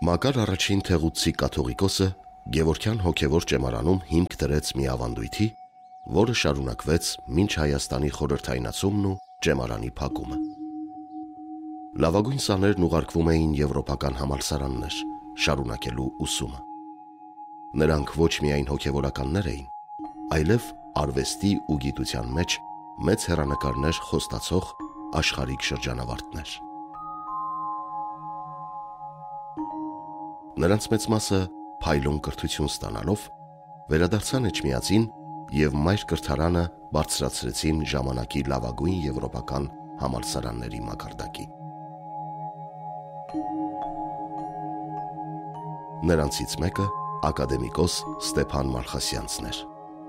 Մակար առաջին թեղուցի կաթողիկոսը Գևորգյան հոգևոր ճեմարանում հիմք դրեց մի ավանդույթի, որը շարունակվեց մինչ Հայաստանի խորհրդայնացումն ու ճեմարանի փակումը։ Լավագույն սաներն ուղարկվում էին եվրոպական համալսարաններ, շարունակելու ուսումը։ Նրանք ոչ միայն հոգևորականներ էին, այլև արվեստի ու գիտության մեջ մեծ հեռանկարներ խոստացող աշխարհիկ շրջանավարտներ։ Նրանց մեծ մասը փայլուն կրթություն ստանալով վերադարձան Էջմիածին և մայր կրթարանը բարձրացրեցին ժամանակի լավագույն եվրոպական համալսարանների մակարդակի։ Նրանցից մեկը ակադեմիկոս Ստեփան Մալխասյանցն էր։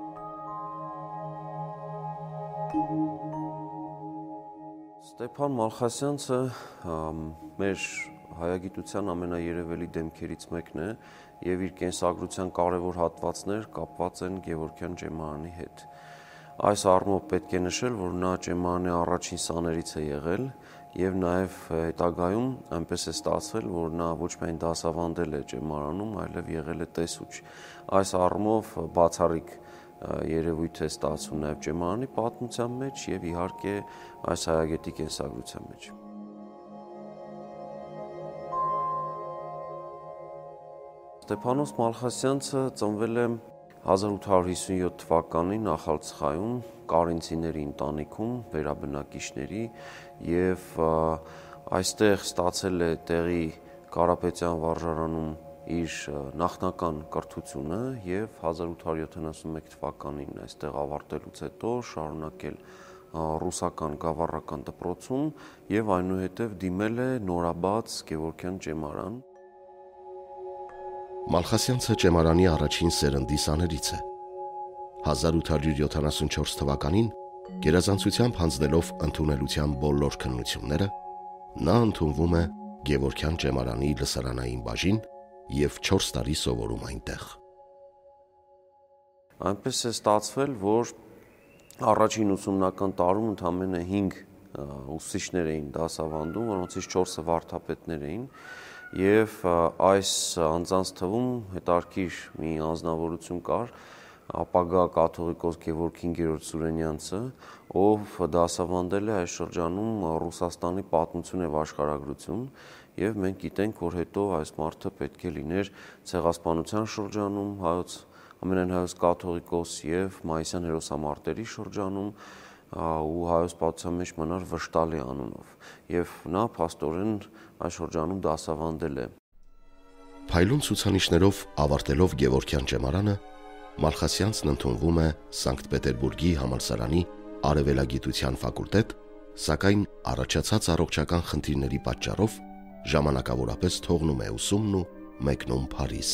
Ստեփան Մալխասյանցը մեր հայագիտության ամենաերևելի դեմքերից մեկն է և իր կենսագրության կարևոր հատվածներ կապված են Գևորգյան ճեմարանի հետ։ Այս առումով պետք է նշել, որ նա ճեմարանի առաջին սաներից է եղել և նաև հետագայում այնպես է ստացվել, որ նա ոչ միայն դասավանդել է ճեմարանում, այլև եղել է տեսուչ։ Այս առումով բացառիկ երևույթ է ստացվում նաև ճեմարանի պատմության մեջ և իհարկե այս հայագետի կենսագրության մեջ։ Ստեփանոս Մալխասյանցը ծնվել է 1857 թվականին Նախալցխայում կարինցիների ընտանիքում վերաբնակիչների և այստեղ ստացել է տեղի Կարապետյան վարժարանում իր նախնական կրթությունը և 1871 թվականին այստեղ ավարտելուց հետո շարունակել ռուսական գավառական դպրոցում և այնուհետև դիմել է նորաբաց Գևորգյան ճեմարան։ Մալխասյանցը ճեմարանի առաջին սերնդի սաներից է։ 1874 թվականին գերազանցությամբ հանձնելով ընդունելության բոլոր քննությունները, նա ընդունվում է Գևորգյան ճեմարանի լսարանային բաժին և 4 տարի սովորում այնտեղ։ Այնպես է ստացվել, որ առաջին ուսումնական տարում ընդամենը 5 ուսուցիչներ էին դասավանդում, որոնցից 4-ը վարդապետներ էին, և այս անձանց թվում հետաքրքիր մի անձնավորություն կար, ապագա կաթողիկոս Գևորգ 5-րդ Սուրենյանցը, ով դասավանդել է այս շրջանում Ռուսաստանի պատմություն և աշխարհագրություն, և մենք գիտենք, որ հետո այս մարդը պետք է լիներ ցեղասպանության շրջանում ամենայն հայոց կաթողիկոս և Մայիսյան հերոսամարտերի շրջանում ու հայոց պատմության մեջ մնար Վշտալի անունով, և նա փաստորեն այս շրջանում դասավանդել է։ Փայլուն ցուցանիշներով ավարտելով Գևորգյան ճեմարանը, Մալխասյանցն ընդունվում է Սանկտ Պետերբուրգի համալսարանի արևելագիտության ֆակուլտետ, սակայն առաջացած առողջական խնդիրների պատճառով ժամանակավորապես թողնում է ուսումն ու մեկնում Փարիզ։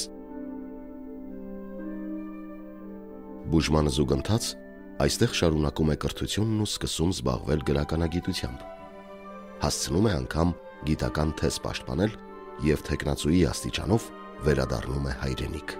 Բուժմանը զուգընթաց այստեղ շարունակում է կրթությունն ու սկսում զբաղվել գրականագիտությամբ։ Հասցնում է անգամ գիտական թեզ պաշտպանել և թեկնածուի աստիճանով վերադառնում է հայրենիք։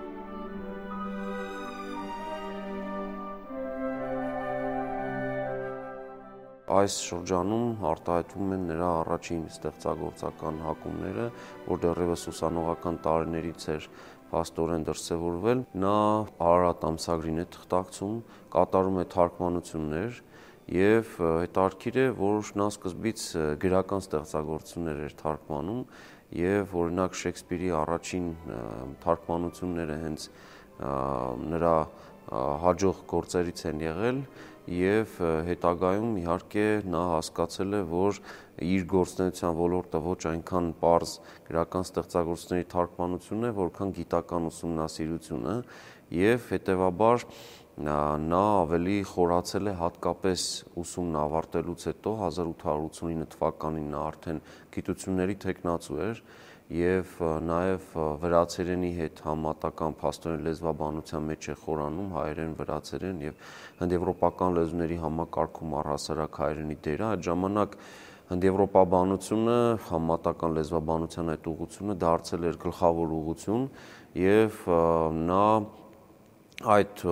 Այս շրջանում արտահայտվում են նրա առաջին ստեղծագործական հակումները, որ դեռևս ուսանողական տարիներից էր փաստորեն դրսևորվել։ Նա Արարատ ամսագրին է թղթակցում, կատարում է թարգմանություններ և հետաքրքիր է, որ նա սկզբից գրական ստեղծագործություններ էր թարգմանում և օրինակ Շեքսպիրի առաջին թարգմանությունները հենց նրա հաջող գործերից են եղել և հետագայում իհարկե նա հասկացել է, որ իր գործունեության ոլորտը ոչ այնքան պարզ գրական ստեղծագործությունների թարգմանությունն է, որքան գիտական ուսումնասիրությունը և հետևաբար նա ավելի խորացել է հատկապես ուսումն ավարտելուց հետո 1889 թվականին նա արդեն գիտությունների թեկնածու էր և նաև վրացերենի հետ համեմատական փաստորեն լեզվաբանության մեջ է խորանում հայերեն, վրացերեն և հնդեվրոպական լեզուների համակարգում առհասարակ հայերենի դերը։ Այդ ժամանակ հնդեվրոպաբանությունը, համեմատական լեզվաբանության այդ ուղղությունը դարձել էր գլխավոր ուղղություն և նա այդ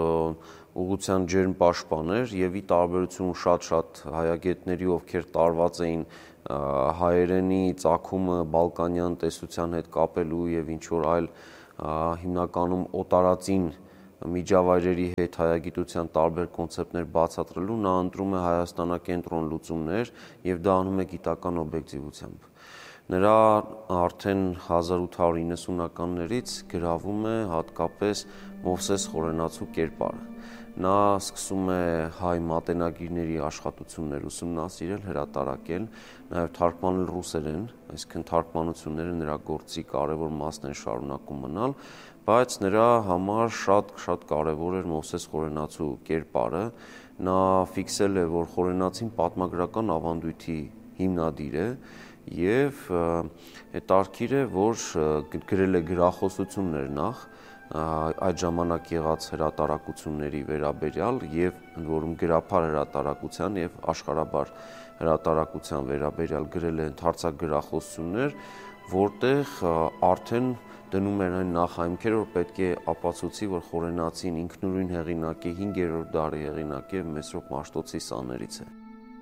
ուղղության ջերմ պաշտպան էր և ի տարբերություն շատ հայագետների, ովքեր տարված էին հայերենի ծագումը բալկանյան տեսության հետ կապելու եւ ինչ որ այլ հիմնականում օտարածին միջավայրերի հետ հայագիտության տարբեր կոնցեպտներ բացատրելու նա ընտրում է հայաստանակենտրոն լուծումներ եւ դա անում է գիտական օբյեկտիվությամբ։ Նրա արդեն 1890-ականներից գրավում է հատկապես Մովսես Խորենացու կերպարը։ Նա սկսում է հայ մատենագիրների աշխատություններ ուսումնասիրել, հրատարակել, նաև թարգմանել ռուսերեն, այսինքն թարգմանությունները նրա գործի կարևոր մասն են շարունակում մնալ, բայց նրա համար շատ կարևոր էր Մովսես Խորենացու կերպարը։ Նա ֆիքսել է, որ Խորենացին պատմագրական ավանդույթի հիմնադիր է եւ հետարքիր է, որ գրել է գրախոսություններ նախ այդ ժամանակ եղած հրատարակությունների վերաբերյալ եւ ընդ որում գրափար հրատարակության եւ աշխարհաբար հրատարակության վերաբերյալ գրել է ընդհանրացակ գրախոսություններ, որտեղ արդեն դնում էր այն նախահայմքեր, որ պետք է ապացուցի, որ Խորենացին ինքնուրույն հեղինակ է, 5-րդ դարի հեղինակ է, Մեսրոպ Մաշտոցի սաներից է։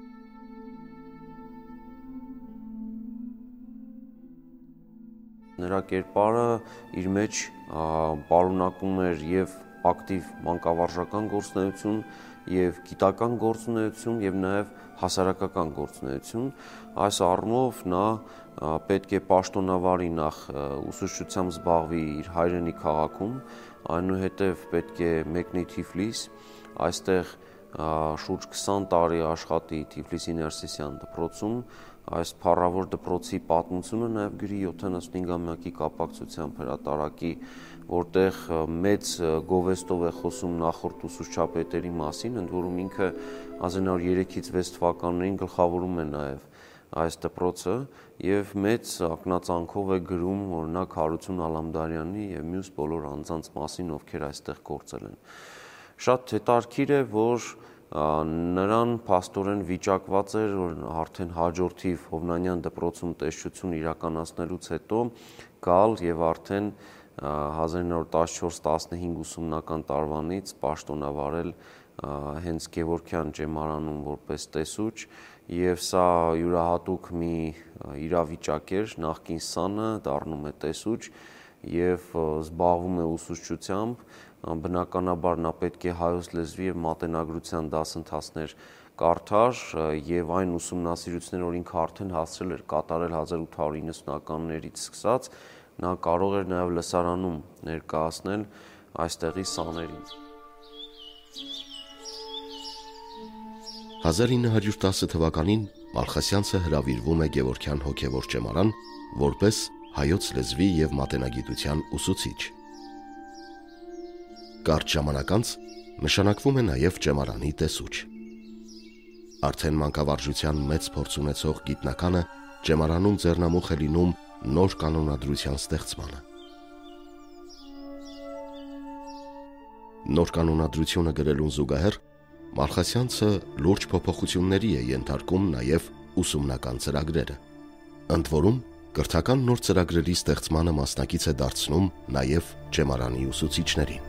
Նրա կերպարը իր մեջ պարունակում էր եւ ակտիվ մանկավարժական գործունեություն, եւ գիտական գործունեություն, եւ նաեւ հասարակական գործունեություն։ Այս առումով նա պետք է պաշտոնավարի նախ ուսուցչությամբ զբաղվի իր հայրենի քաղաքում, այնուհետև պետք է մեկնի Թիֆլիս, այստեղ շուրջ 20 տարի աշխատի Թիֆլիսի Ներսիսյան դպրոցում, այս փառավոր դպրոցի պատմությունը նաև գրի 75-ամյակի կապակցությամբ հրատարակի, որտեղ մեծ գովեստով է խոսում նախորդ ուսուցչապետերի մասին, ընդ որում ինքը 1903-ից 6 թվականներին գլխավորում է նաև այս դպրոցը եւ մեծ ակնածանքով է գրում օրինակ Հարություն Ալամդարյանի եւ մյուս բոլոր անձանց մասին, ովքեր այստեղ գործել են։ Շատ հետաքրքիր է, որ նրան փաստորեն վիճակված էր, որ արդեն հաջորդիվ Հովնանյան դպրոցում տեսչություն իրականացնելուց հետո գալ եւ արդեն 1914-15 ուսումնական տարվանից պաշտոնավարել հենց Գևորգյան ջեմարանում որպես տեսուչ եւ սա յուրահատուկ մի իրավիճակ էր, նախկին սանը դառնում է տեսուչ եւ զբաղվում է ուսուցչությամբ, բնականաբար նա պետք է հայոց լեզվի եւ մատենագրության դասընթացներ կարդար եւ այն ուսումնասիրությունները, որ ինքը արդեն հասցրել էր կատարել 1890-ականներից սկսած, նա կարող էր նաեւ լսարանում ներկայացնել այստեղի սաներին։ 1910 թվականին Մալխասյանցը հրավիրվում է Գևորգյան հոգևոր ճեմարան որպես հայոց լեզվի եւ մատենագիտության ուսուցիչ։ Կարճ ժամանակ անց նշանակվում է նաեւ ճեմարանի տեսուչ։ Արդեն մանկավարժության մեծ փորձ ունեցող գիտնականը ճեմարանում ձեռնամուխ է լինում նոր կանոնադրության ստեղծմանը։ Նոր կանոնադրությունը գրելուն զուգահեռ Մալխասյանցը լուրջ փոփոխությունների է ենթարկում նաև ուսումնական ծրագրերը։ Ընդ որում, կրթական նոր ծրագրերի ստեղծմանը մասնակից է դարձնում նաև ճեմարանի ուսուցիչներին։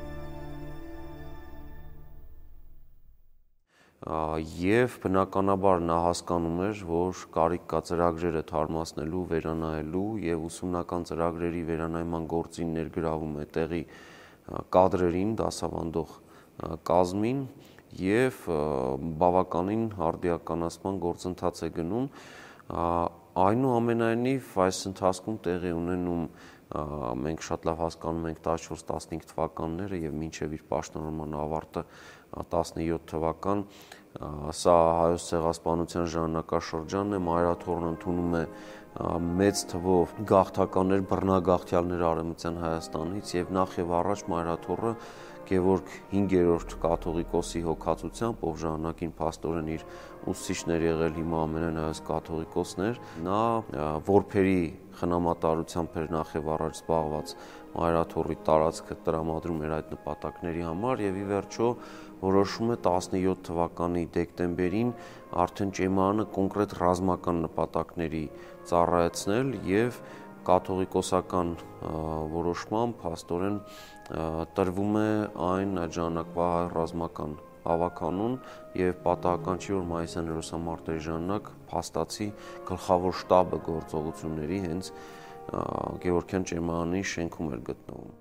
Եվ բնականաբար նա հասկանում էր, որ կարիք կա ծրագրերը թարմացնելու, վերանայելու եւ ուսումնական ծրագրերի վերանայման գործին ներգրավում է տեղի կադրերին, դասավանդող կազմին եւ բավականին արդիականացման գործընթաց է գնում, այնուամենայնիվ այս ընթացքում տեղի ունենում մենք շատ լավ հասկանում ենք 14-15 թվականները եւ մինչեւ իր պաշտոնորման ավարտը 17 թվական սա հայոց ցեղասպանության ժամանակաշրջանն է, Մայրաթոռն ընդունում է մեծ թվով գաղթականներ, բռնագաղթյալներ Արևմտյան Հայաստանից եւ նախ եւ առաջ Մայրաթոռը Գևորգ 5-րդ կաթողիկոսի հոգացությամբ, ով ժամանակին փաստորեն իր ուսուցիչներ եղել, հիմա ամենայն հայոց կաթողիկոսներ, նա որբերի խնամատարությամբ էր նախ եւ առաջ զբաղված Մայրաթոռի տարածքը տրամադրում էր այդ նպատակների համար եւ ի վերջո որոշում է 17 թվականի դեկտեմբերին արդեն ճեմարանը կոնկրետ ռազմական նպատակների ծառայեցնել եւ կաթողիկոսական որոշմամբ փաստորեն տրվում է այն այդ ժամանակվա ռազմական հավաքանուն եւ պատահական չի, որ մայիսյան հերոսամարտերի ժամանակ փաստացի գլխավոր շտաբը գործողությունների հենց Գևորգյան ճեմարանի շենքում էր գտնվում։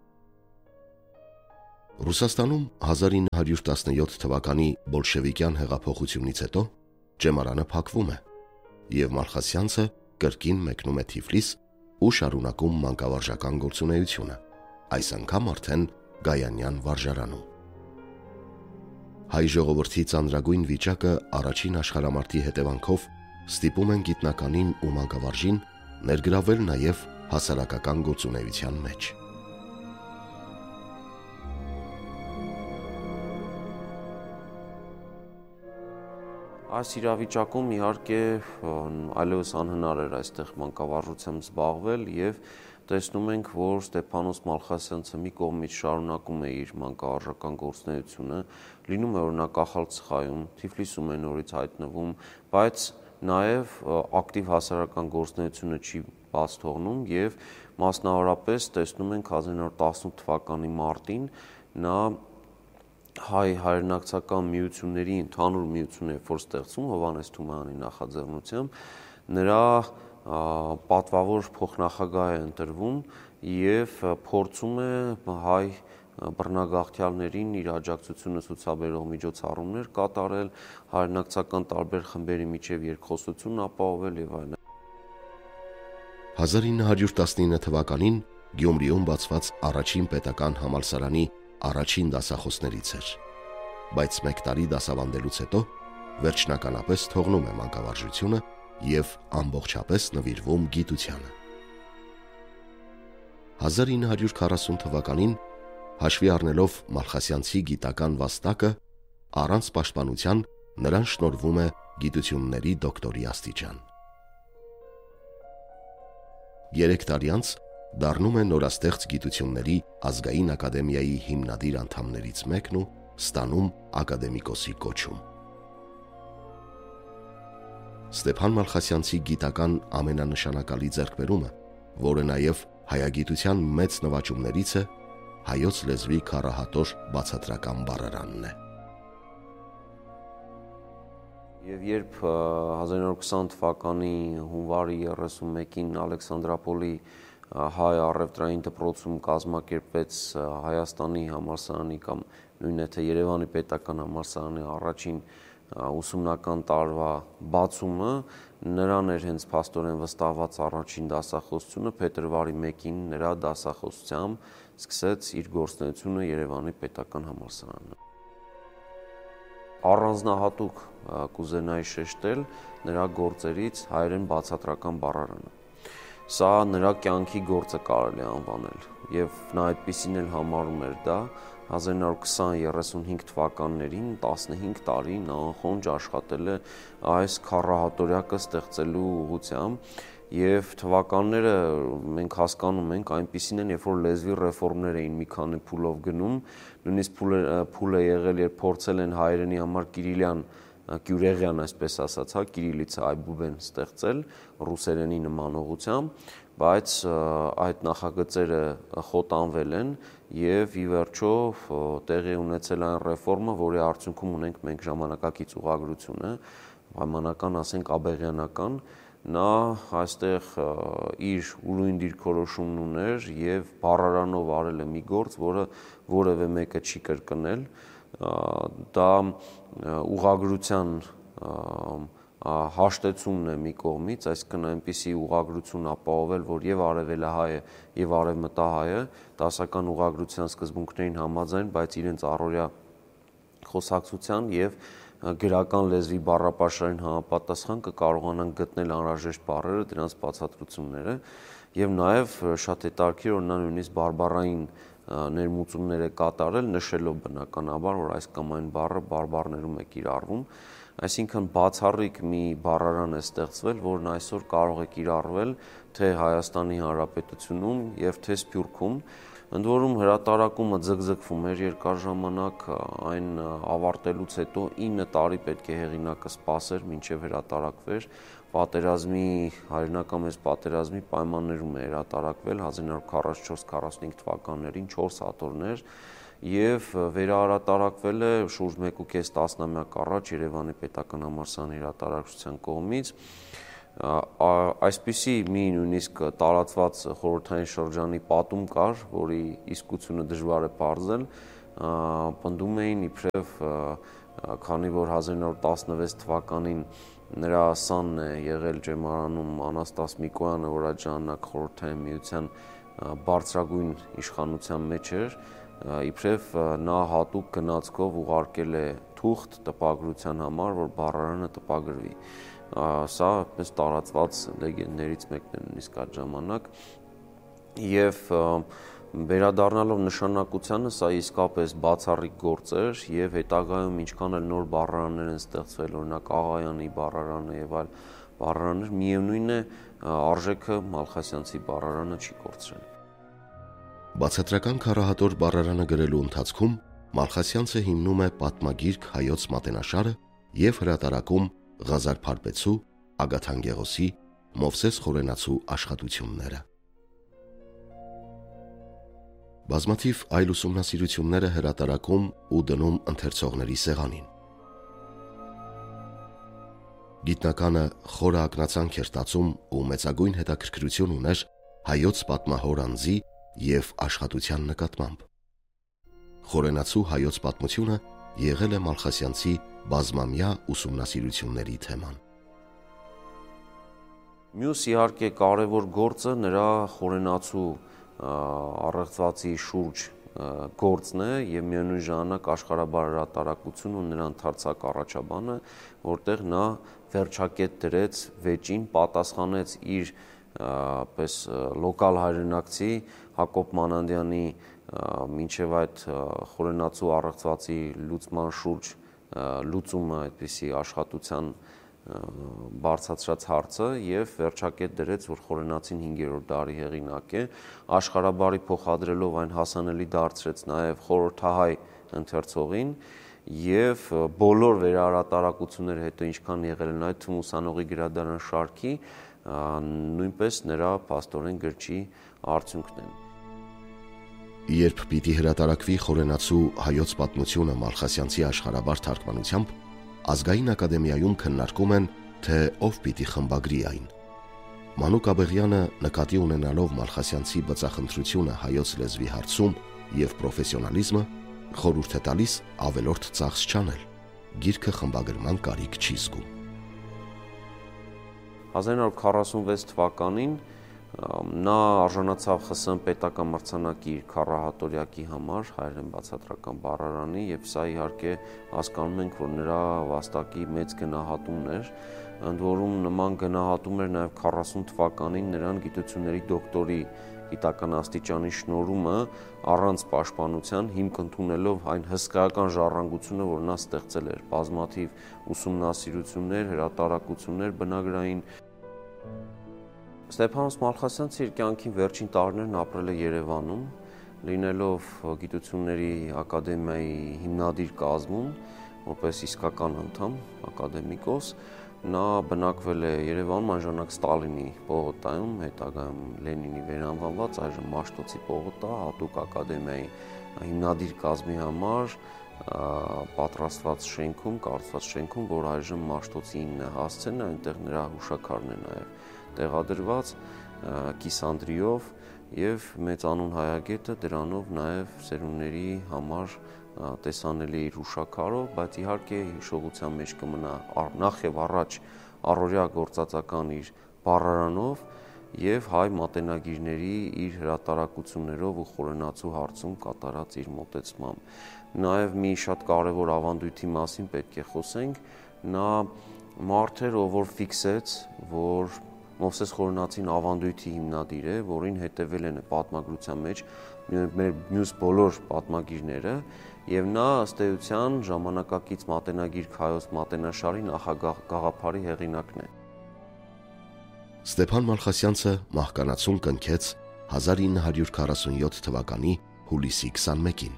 Ռուսաստանում 1917 թվականի բոլշևիկյան հեղափոխությունից հետո ճեմարանը փակվում է եւ Մալխասյանցը կրկին մեկնում է Թիֆլիս ու շարունակում մանկավարժական գործունեությունը, այս անգամ արդեն Գայանյան վարժարանում։ Հայ ժողովրդի ծանրագույն վիճակը առաջին աշխարհամարտի հետևանքով ստիպում են գիտնականին ու մանկավարժին ներգրավել նաև հասարակական գործունեության մեջ։ Այս իրավիճակում իհարկե այլևս անհնար էր այստեղ մանկավարժությամբ զբաղվել եւ տեսնում ենք, որ Ստեփանոս Մալխասյանցը մի կողմից շարունակում է իր մանկավարժական գործունեությունը, լինում է օրինակ Ախալցխայում, Թիֆլիսում է նորից հայտնվում, բայց նաեւ ակտիվ հասարակական գործունեությունը չի բաց թողնում եւ մասնավորապես տեսնում ենք 1918 թվականի մարտին նա հայ հայրենակցական միությունների ընդհանուր միությունը որ ստեղծում Հովհաննես Թումանյանի նախաձեռնությամբ նրա պատվավոր փոխնախագահ է ընտրվում եւ փորձում է հայ բռնագաղթյալներին իր աջակցությունը ցուցաբերող միջոցառումներ կատարել, հայրենակցական տարբեր խմբերի միջև երկխոսություն ապահովել եւ այլն։ 1919 թվականին Գյումրիում բացված առաջին պետական համալսարանի առաջին դասախոսներից էր, բայց մեկ տարի դասավանդելուց հետո վերջնականապես թողնում է մանկավարժությունը եւ ամբողջապես նվիրվում գիտությանը։ 1940 թվականին հաշվի առնելով Մալխասյանցի գիտական վաստակը առանց պաշտպանության նրան շնորհվում է գիտությունների դոկտորի աստիճան։ 3 տարի անց դառնում է նորաստեղծ գիտությունների ազգային ակադեմիայի հիմնադիր անդամներից մեկն ու ստանում ակադեմիկոսի կոչում։ Ստեփան Մալխասյանցի գիտական ամենանշանակալի ձեռքբերումը, որը նաև հայագիտության մեծ նվաճումներից է, հայոց լեզվի քառահատոր բացատրական բառարանն է։ Եվ երբ 1920 թվականի հունվարի 31-ին Ալեքսանդրապոլի հայ առևտրային դպրոցում կազմակերպվեց Հայաստանի համալսարանի կամ նույն թե Երևանի պետական համալսարանի առաջին ուսումնական տարվա բացումը, նրան էր հենց փաստորեն վստահված առաջին դասախոսությունը, փետրվարի 1-ին նրա դասախոսությամբ սկսեց իր գործունեությունը Երևանի պետական համալսարանում։ Առանձնահատուկ կուզենայի շեշտել նրա գործերից հայերեն բացատրական բառարանը։ Սա նրա կյանքի գործը կարելի է անվանել եւ նա այդպիսին էլ համարում էր դա 1920-35 թվականներին 15 տարի նա անխոնջ աշխատել է այս քառահատորյակը ստեղծելու ուղղությամբ եւ թվականները մենք հասկանում ենք այնպիսին են, երբ որ լեզվի ռեֆորմներ էին մի քանի փուլով գնում, նույնիսկ փուլ է եղել, երբ փորձել են հայերենի համար կիրիլյան Կյուրեղյան, այսպես ասած, կիրիլիցա այբուբեն ստեղծել ռուսերենի նման ուղղությամբ, բայց այդ նախագծերը խոտանվել են եւ ի վերջո տեղի ունեցել այն ռեֆորմը, որի արդյունքում ունենք մենք ժամանակակից ուղղագրությունը, պայմանական ասենք աբեղյանական, նա այստեղ իր ուրույն դիրքորոշումն ուներ եւ բառարանով արել է մի գործ, որը որևէ մեկը չի կրկնել, դա ուղղագրության հաշտեցումն է մի կողմից, այսինքն այնպիսի ուղղագրություն ապահովել, որ եւ արևելահայ է եւ արևմտահայ է, դասական ուղղագրության սկզբունքներին համաձայն, բայց իրենց առօրյա խոսակցության եւ գրական լեզվի բառապաշարին համապատասխան կկարողանան գտնել անհրաժեշտ բառերը, դրանց բացատրությունները եւ նաեւ շատ հետաքրքիր որ նա նույնիսկ բարբառային ներմուծումներ է կատարել, նշելով բնականաբար, որ այս կամ այն բառը բարբառներում է կիրառվում, այսինքն բացառիկ մի բառարան է ստեղծվել, որն այսօր կարող է կիրառվել թե Հայաստանի Հանրապետությունում եւ թե Սփյուռքում, ընդ որում հրատարակումը ձգձգվում էր երկար ժամանակ, այն ավարտելուց հետո 9 տարի պետք է հեղինակը սպասեր մինչև հրատարակվեր, պատերազմի հայրենական մեծ պատերազմի պայմաններում է հրատարակվել 1944-45 թվականներին 4 հատորներ եւ վերահրատարակվել է շուրջ 1.5 տասնամյակ առաջ Երևանի պետական համալսարանի հրատարակչության կողմից։ Այսպիսի մի նույնիսկ տարածված խորհրդային շրջանի պատում կար, որի իսկությունը դժվար է պարզել, պնդում էին իբրև քանի որ 1916 թվականին նրա սանն է եղել ճեմարանում Անաստաս Միկոյանը, որ այդ ժամանակ խորհրդային միության բարձրագույն իշխանության մեջ էր, իբրև նա հատուկ գնացքով ուղարկել է թուղթ տպագրության համար, որ բառարանը տպագրվի։ Սա այդպես տարածված լեգենդներից մեկն է նույնիսկ այդ ժամանակ եւ վերադառնալով նշանակությանը սա իսկապես բացառիկ գործ էր եւ հետագայում ինչքան էլ նոր բառարաններ են ստեղծվել, օրինակ Աղայանի բառարանը եւ այլ բառարաններ, միևնույն է արժեքը Մալխասյանցի բառարանը չի կորցրել։ Բացատրական քառահատոր բառարանը գրելու ընթացքում Մալխասյանցը հիմնում է պատմագիրք հայոց մատենաշարը եւ հրատարակում Ղազար Փարպեցու, Ագաթան Գեղոսի, Մովսես Խորենացու աշխատությունները։ Բազմաթիվ այլ ուսումնասիրությունները հրատարակում ու դնում ընթերցողների սեղանին։ Գիտնականը խորը ակնածանք էր տածում ու մեծագույն հետաքրքրություն ուներ հայոց պատմահոր անձի եւ աշխատության նկատմամբ։ Խորենացու հայոց պատմությունը եղել է Մալխասյանցի բազմամյա ուսումնասիրությունների թեման։ Մյուս իհարկե կարևոր գործը նրա Խորենացու առեղծվածի շուրջ գործն է եւ միևնույն ժամանակ աշխարհաբար հրատարակություն ու նրա ընդարձակ առաջաբանը, որտեղ նա վերջակետ դրեց վեճին, պատասխանեց իր պես լոկալ հայրենակցի Հակոբ Մանանդյանի մինչև այդ Խորենացու առեղծվածի լուծման շուրջ լուծումը այդպիսի աշխատության բարձրացրած հարցը եւ վերջակետ դրեց, որ Խորենացին 5-րդ դարի հեղինակ է, աշխարհաբարի փոխադրելով այն հասանելի դարձրեց նաեւ խորհրդահայ ընթերցողին եւ բոլոր վերահրատարակությունները հետո ինչքան եղել են այդ թվում ուսանողի գրադարան շարքի նույնպես նրա փաստորեն գրչի արդյունքն են։ Երբ պիտի հրատարակվի Խորենացու հայոց պատմությունը Մալխասյանցի աշխարհաբար թարգմանությամբ, Ազգային ակադեմիայում քննարկում են, թե ով պիտի խմբագրի այն։ Մանուկ Աբեղյանը նկատի ունենալով Մալխասյանցի բծախնդրությունը հայոց լեզվի հարցում եւ պրոֆեսիոնալիզմը, խորհուրդ է տալիս ավելորդ ծախս չանել, գիրքը խմբագրման կարիք չի զգում։ 1946 թվականին նա արժանացավ ԽՍՀՄ պետական մրցանակի իր քառահատորյակի համար հայերեն բացատրական բառարանի եւ սա իհարկե հասկանում ենք, որ նրա վաստակի մեծ գնահատումն էր, ընդ որում նման գնահատում էր նաեւ 40 թվականին նրան գիտությունների դոկտորի գիտական աստիճանի շնորհումը առանց պաշտպանության հիմք ընդունելով այն հսկայական ժառանգությունը, որ նա ստեղծել էր, բազմաթիվ ուսումնասիրություններ, հրատարակություններ բնագրային։ Ստեփանոս Մալխասյանցը իր կյանքի վերջին տարիներն ապրել է Երևանում, լինելով գիտությունների ակադեմիայի հիմնադիր կազմում, որպես իսկական անդամ, ակադեմիկոս, նա բնակվել է Երևանում այն ժամանակ Ստալինի պողոտայում, հետագայում Լենինի վերանվանված այժմ Մաշտոցի պողոտա, հատուկ ակադեմիայի հիմնադիր կազմի համար պատրաստված շենքում, կառուցված շենքում, որ այժմ Մաշտոցի 9 հասցեն է, այնտեղ նրա հուշաքարն է նաև տեղադրված կիսանդրիով եւ մեծանուն հայագետը դրանով նաեւ սերունդների համար տեսանելի իր հուշաքարով, բայց իհարկե հիշողության մեջ կմնա նախ եւ առաջ առօրյա գործածական իր բառարանով եւ հայ մատենագիրների իր հրատարակություններով ու Խորենացու հարցում կատարած իր մոտեցմամբ։ Նաեւ մի շատ կարեւոր ավանդույթի մասին պետք է խոսենք, նա մարդ էր, ով որ ֆիքսեց, որ Մովսես Խորենացին ավանդույթի հիմնադիր է, որին հետևել են պատմագրության մեջ մեր մյուս բոլոր պատմագիրները, եւ նա ըստ էության ժամանակակից մատենագիր հայոց մատենաշարի նախագաղափարի հեղինակն է։ Ստեփան Մալխասյանցը մահկանացուն կնքեց 1947 թվականի հուլիսի 21-ին։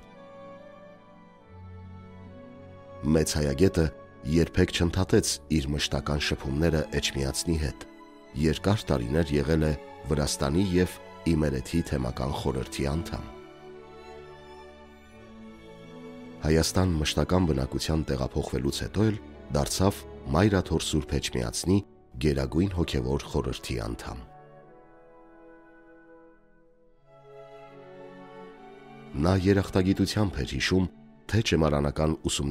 Մեծ հայագետը երբեք չընդհատեց իր մշտական շփումները Էջմիածնի հետ։ Երկար տարիներ եղել է Վրաստանի եւ Իմերեթի թեմական խորհրդի անդամ։ Հայաստան մշտական բնակության տեղափոխվելուց հետո էլ դարձավ Մայրաթոր Սուրբ Էջմիածնի Գերագույն հոգևոր խորհրդի անդամ։ Նա երախտագիտությամբ էր հիշում, թե ճեմարանական